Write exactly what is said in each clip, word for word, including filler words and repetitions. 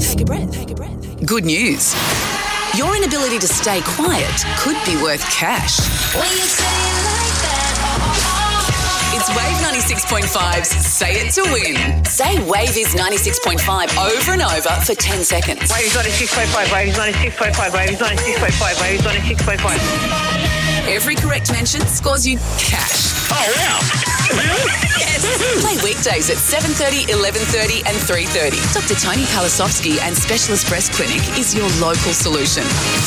Take a breath. Take a breath. Good news. Your inability to stay quiet could be worth cash. When you say it like that, oh, oh, oh. It's Wave ninety-six point five's Say It to Win. Say Wave is ninety-six point five over and over for ten seconds. Wave is ninety-six point five, Wave is ninety-six point five, Wave is ninety-six point five, Wave is ninety-six point five. Every correct mention scores you cash. Oh, wow. Yes. Play weekdays at seven thirty, eleven thirty and three thirty. Doctor Tony Palasovsky and Specialist Breast Clinic is your local solution.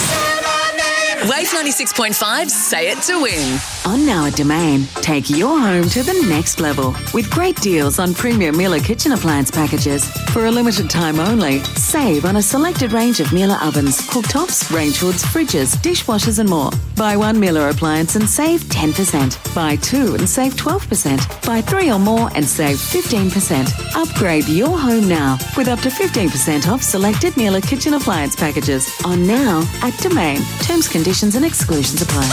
Wave ninety-six point five, Say It to Win. On now at Domain, take your home to the next level with great deals on premium Miele kitchen appliance packages. For a limited time only, save on a selected range of Miele ovens, cooktops, range hoods, fridges, dishwashers and more. Buy one Miele appliance and save ten percent. Buy two and save twelve percent. Buy three or more and save fifteen percent. Upgrade your home now with up to fifteen percent off selected Miele kitchen appliance packages. On now at Domain. Terms, conditions and exclusions apply.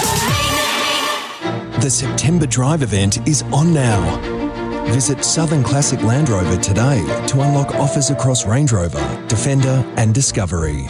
The September Drive event is on now. Visit Southern Classic Land Rover today to unlock offers across Range Rover, Defender and Discovery.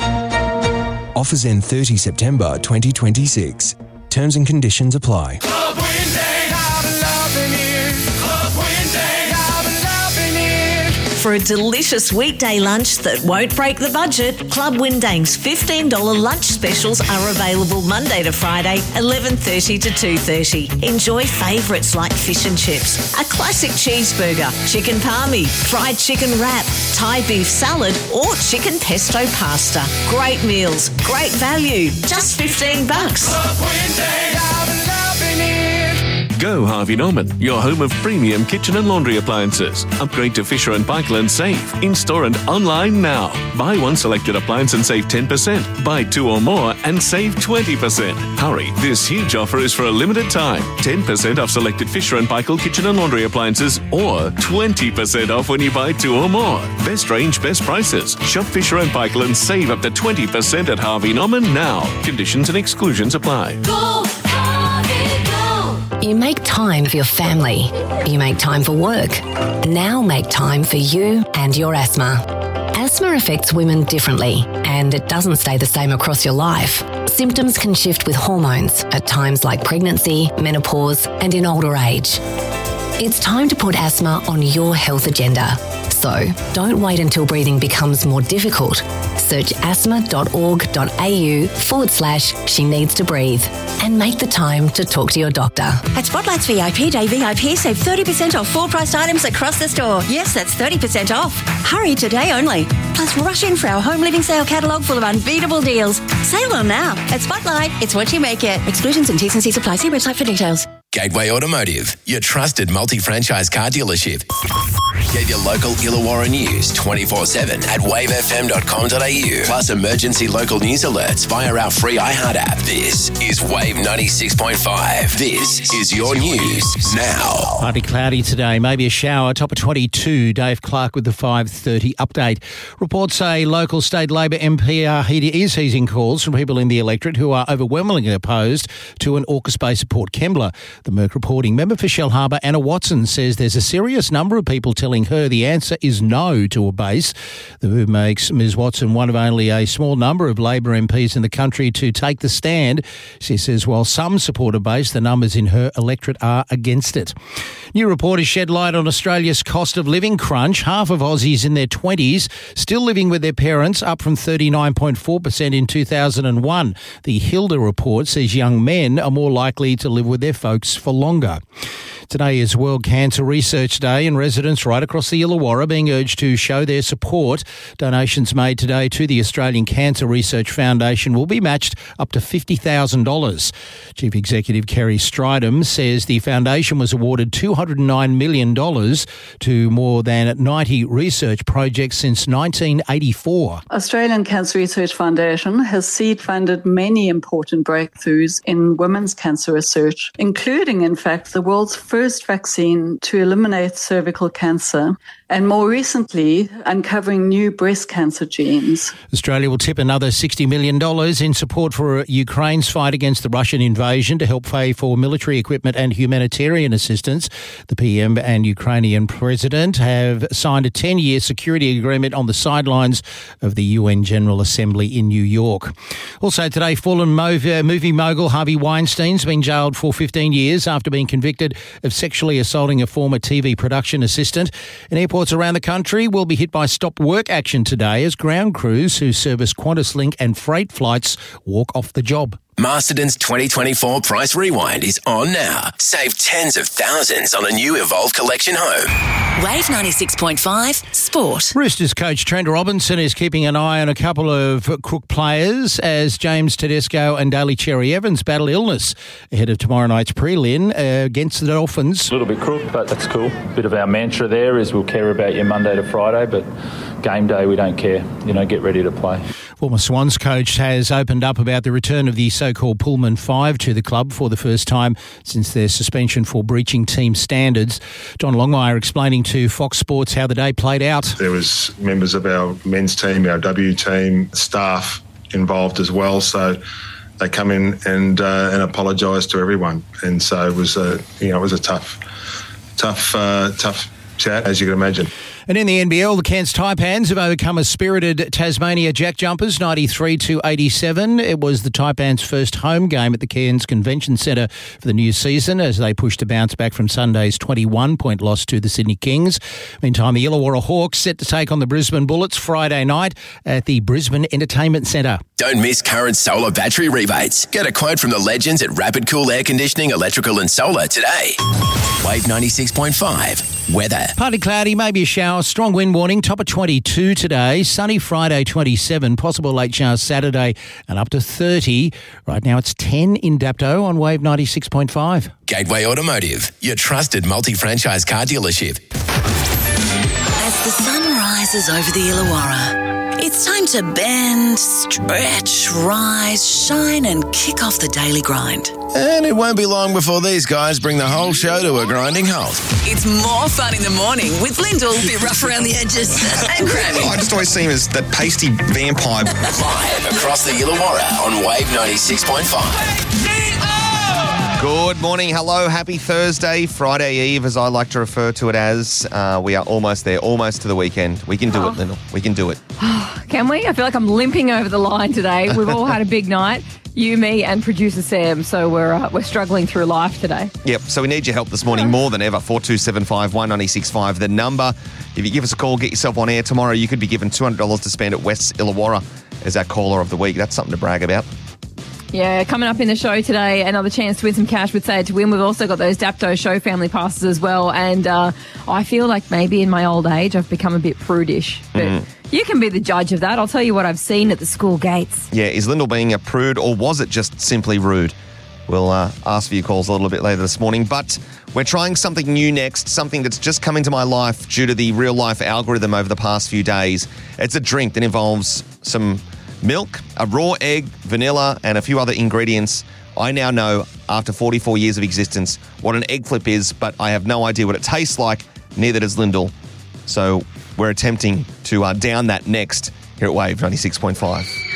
Offers end thirtieth of September twenty twenty-six. Terms and conditions apply. Club Winday, I've been loving it. Club Winday, I've been loving it. For a delicious weekday lunch that won't break the budget, Club Windang's fifteen dollars lunch specials are available Monday to Friday, eleven thirty to two thirty. Enjoy favourites like fish and chips, a classic cheeseburger, chicken palmy, fried chicken wrap, Thai beef salad or chicken pesto pasta. Great meals, great value, just fifteen bucks. Club Winday, I've been loving it. Go Harvey Norman, your home of premium kitchen and laundry appliances. Upgrade to Fisher and Paykel and save. In-store and online now. Buy one selected appliance and save ten percent. Buy two or more and save twenty percent. Hurry, this huge offer is for a limited time. ten percent off selected Fisher and Paykel kitchen and laundry appliances or twenty percent off when you buy two or more. Best range, best prices. Shop Fisher and Paykel and save up to twenty percent at Harvey Norman now. Conditions and exclusions apply. Go, Harvey, go. You make time for your family. You make time for work. Now make time for you and your asthma. Asthma affects women differently, and it doesn't stay the same across your life. Symptoms can shift with hormones at times like pregnancy, menopause, and in older age. It's time to put asthma on your health agenda. So don't wait until breathing becomes more difficult. Search asthma.org.au forward slash she needs to breathe and make the time to talk to your doctor. At Spotlight's V I P Day, V I P save thirty percent off full priced items across the store. Yes, that's thirty percent off. Hurry today only. Plus rush in for our home living sale catalogue full of unbeatable deals. Sale on now. At Spotlight, it's what you make it. Exclusions and T's and C's apply. See website for details. Gateway Automotive, your trusted multi-franchise car dealership. Get your local Illawarra news twenty-four seven at wave f m dot com dot a u. Plus emergency local news alerts via our free iHeart app. This is Wave ninety-six point five. This is your news now. Partly cloudy today, maybe a shower, top of twenty-two. Dave Clark with the five thirty update. Reports say local state Labor M P are, is easing calls from people in the electorate who are overwhelmingly opposed to an AUKUS base at Port Kembla. The Merc reporting member for Shellharbour, Anna Watson, says there's a serious number of people telling her the answer is no to a base. The move makes Miz Watson one of only a small number of Labor M Ps in the country to take the stand. She says while some support a base, the numbers in her electorate are against it. New report has shed light on Australia's cost of living crunch. Half of Aussies in their twenties still living with their parents, up from thirty-nine point four percent in two thousand one. The Hilda report says young men are more likely to live with their folks for longer. Today is World Cancer Research Day and residents right across the Illawarra being urged to show their support. Donations made today to the Australian Cancer Research Foundation will be matched up to fifty thousand dollars. Chief Executive Kerry Stridham says the foundation was awarded two hundred nine million dollars to more than ninety research projects since nineteen eighty-four. Australian Cancer Research Foundation has seed-funded many important breakthroughs in women's cancer research, including, in fact, the world's first vaccine to eliminate cervical cancer and more recently, uncovering new breast cancer genes. Australia will tip another sixty million dollars in support for Ukraine's fight against the Russian invasion to help pay for military equipment and humanitarian assistance. The P M and Ukrainian president have signed a ten-year security agreement on the sidelines of the U N General Assembly in New York. Also today, fallen movie mogul Harvey Weinstein's been jailed for fifteen years after being convicted of sexually assaulting a former T V production assistant. And airports around the country will be hit by stop work action today as ground crews who service QantasLink and freight flights walk off the job. Masterton's twenty twenty-four Price Rewind is on now. Save tens of thousands on a new Evolve Collection home. Wave ninety-six point five Sport. Roosters coach Trent Robinson is keeping an eye on a couple of Crook players as James Tedesco and Daly Cherry Evans battle illness ahead of tomorrow night's prelim uh, against the Dolphins. A little bit crook, but that's cool. A bit of our mantra there is we'll care about you Monday to Friday, but game day we don't care. You know, get ready to play. Former Swans coach has opened up about the return of the so-called Pullman Five to the club for the first time since their suspension for breaching team standards. John Longmire explaining to Fox Sports how the day played out. There was members of our men's team, our W team, staff involved as well, so they come in and uh, and apologised to everyone, and so it was a you know it was a tough, tough, uh, tough chat, as you can imagine. And in the N B L, the Cairns Taipans have overcome a spirited Tasmania Jack Jumpers, ninety-three to eighty-seven. It was the Taipans' first home game at the Cairns Convention Centre for the new season as they pushed to bounce back from Sunday's twenty-one point loss to the Sydney Kings. Meantime, the Illawarra Hawks set to take on the Brisbane Bullets Friday night at the Brisbane Entertainment Centre. Don't miss current solar battery rebates. Get a quote from the legends at Rapid Cool Air Conditioning, Electrical and Solar today. Wave ninety-six point five. Weather. Partly cloudy, maybe a shower. Strong wind warning. Top of twenty-two today. Sunny Friday, twenty-seven. Possible late showers Saturday and up to thirty. Right now it's ten in Dapto on Wave ninety-six point five. Gateway Automotive, your trusted multi-franchise car dealership. As the sun rises over the Illawarra, it's time to bend, stretch, rise, shine and kick off the daily grind. And it won't be long before these guys bring the whole show to a grinding halt. It's more fun in the morning with Lyndall, a bit rough around the edges, and Grammy. I just always see him as that pasty vampire. Live across the Illawarra on Wave ninety-six point five. Good morning, hello, happy Thursday, Friday Eve, as I like to refer to it as. Uh, we are almost there, almost to the weekend. We can do oh. it, Lyndall. We can do it. Can we? I feel like I'm limping over the line today. We've all had a big night. You, me, and producer Sam. So we're uh, we're struggling through life today. Yep. So we need your help this morning more than ever. Four two seven five one nine six five. The number. If you give us a call, get yourself on air tomorrow. You could be given two hundred dollars to spend at West Illawarra as our caller of the week. That's something to brag about. Yeah, coming up in the show today, another chance to win some cash with Say It to Win. We've also got those Dapto show family passes as well. And uh, I feel like maybe in my old age I've become a bit prudish. But mm. you can be the judge of that. I'll tell you what I've seen at the school gates. Yeah, is Lyndall being a prude or was it just simply rude? We'll uh, ask for your calls a little bit later this morning. But we're trying something new next, something that's just come into my life due to the real-life algorithm over the past few days. It's a drink that involves some milk, a raw egg, vanilla, and a few other ingredients. I now know, after forty-four years of existence, what an egg flip is, but I have no idea what it tastes like. Neither does Lyndall. So we're attempting to uh, down that next here at Wave ninety-six point five.